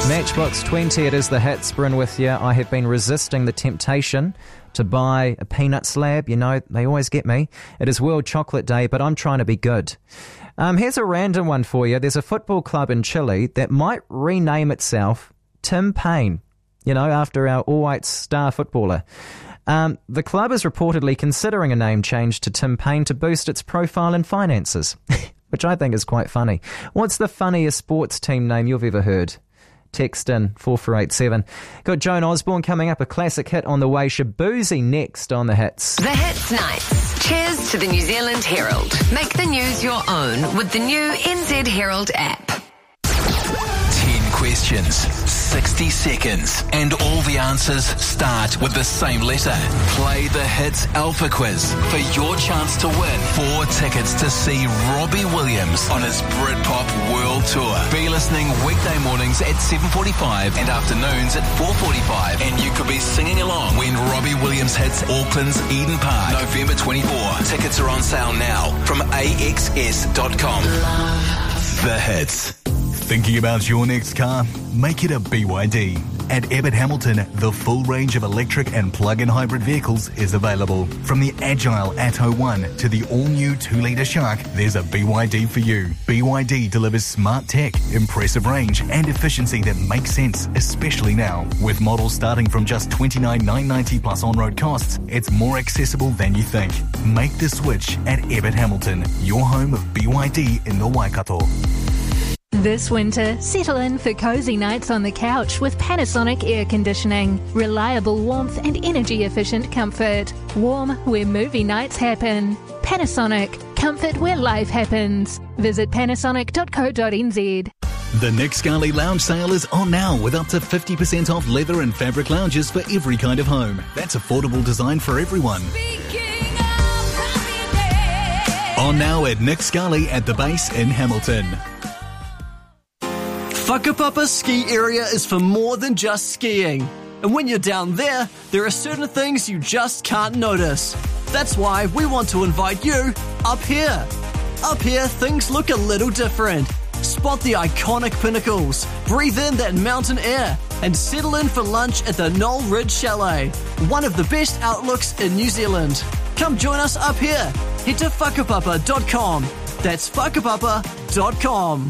Matchbox 20, it is the hits. Bryn with you. I have been resisting the temptation to buy a peanut slab. You know, they always get me. It is World Chocolate Day, but I'm trying to be good. Here's a random one for you. There's a football club in Chile that might rename itself Tim Payne, you know, after our all-white star footballer. The club is reportedly considering a name change to Tim Payne to boost its profile and finances, which I think is quite funny. What's the funniest sports team name you've ever heard? Text in 4487. Got Joan Osborne coming up, a classic hit on the way. Shabuzi next on the hits. The Hits Nights. Cheers to the New Zealand Herald. Make the news your own with the new NZ Herald app. 10 questions, 60 seconds, and all the answers start with the same letter. Play the Hits Alpha Quiz for your chance to win 4 tickets to see Robbie Williams on his Britpop World Tour. Be listening weekday mornings at 7:45 and afternoons at 4:45, and you could be singing along when Robbie Williams hits Auckland's Eden Park, November 24. Tickets are on sale now from AXS.com. The Hits. Thinking about your next car? Make it a BYD. At Abbott Hamilton, the full range of electric and plug-in hybrid vehicles is available. From the agile Atto 1 to the all-new 2-litre Shark, there's a BYD for you. BYD delivers smart tech, impressive range and efficiency that makes sense, especially now. With models starting from just $29,990 plus on-road costs, it's more accessible than you think. Make the switch at Abbott Hamilton, your home of BYD in the Waikato. This winter, settle in for cozy nights on the couch with Panasonic air conditioning. Reliable warmth and energy-efficient comfort. Warm where movie nights happen. Panasonic. Comfort where life happens. Visit panasonic.co.nz. The Nick Scali Lounge sale is on now with up to 50% off leather and fabric lounges for every kind of home. That's affordable design for everyone. On now at Nick Scali at the base in Hamilton. Whakapapa Ski Area is for more than just skiing. And when you're down there, there are certain things you just can't notice. That's why we want to invite you up here. Up here, things look a little different. Spot the iconic pinnacles, breathe in that mountain air, and settle in for lunch at the Knoll Ridge Chalet, one of the best outlooks in New Zealand. Come join us up here. Head to whakapapa.com. That's whakapapa.com.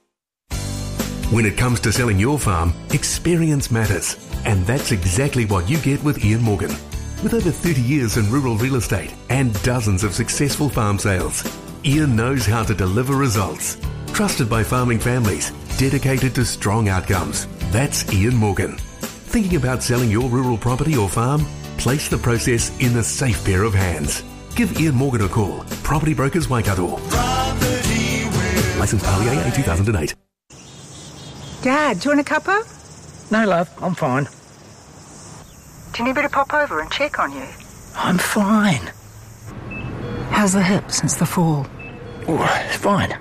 When it comes to selling your farm, experience matters. And that's exactly what you get with Ian Morgan. With over 30 years in rural real estate and dozens of successful farm sales, Ian knows how to deliver results. Trusted by farming families, dedicated to strong outcomes. That's Ian Morgan. Thinking about selling your rural property or farm? Place the process in a safe pair of hands. Give Ian Morgan a call. Property Brokers Waikato. Licensed Pali AA 2008. Dad, do you want a cuppa? No, love, I'm fine. Do you need me to pop over and check on you? I'm fine. How's the hip since the fall? Oh, it's fine.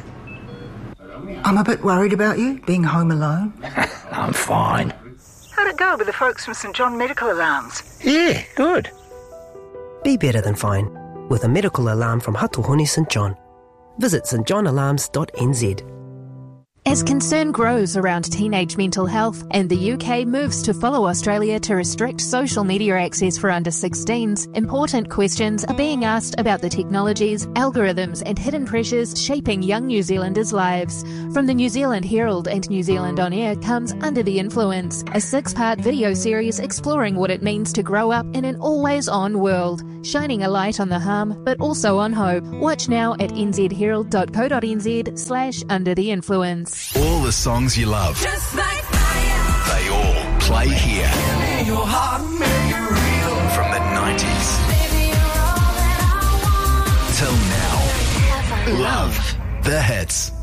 I'm a bit worried about you, being home alone. I'm fine. How'd it go with the folks from St John Medical Alarms? Yeah, good. Be better than fine with a medical alarm from Hatuhuni St John. Visit stjohnalarms.nz. As concern grows around teenage mental health and the UK moves to follow Australia to restrict social media access for under 16s, important questions are being asked about the technologies, algorithms and hidden pressures shaping young New Zealanders' lives. From the New Zealand Herald and New Zealand On Air comes Under the Influence, a 6-part video series exploring what it means to grow up in an always-on world, shining a light on the harm but also on hope. Watch now at nzherald.co.nz/Under the Influence. All the songs you love. Just like fire. They all play here. Your heart made it real. From the 90s Baby, you're all that I want. till now. Love the hits.